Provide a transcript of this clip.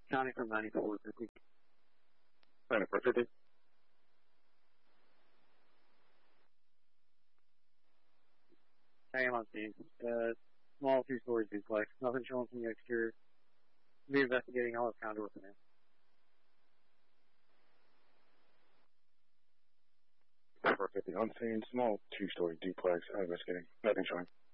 County from 9450. 9450. I am on scene. Small two-story duplex. Nothing showing from the exterior. Be investigating. I'll have conduit from there. 450 on scene. Small two-story duplex. Investigating. Nothing showing.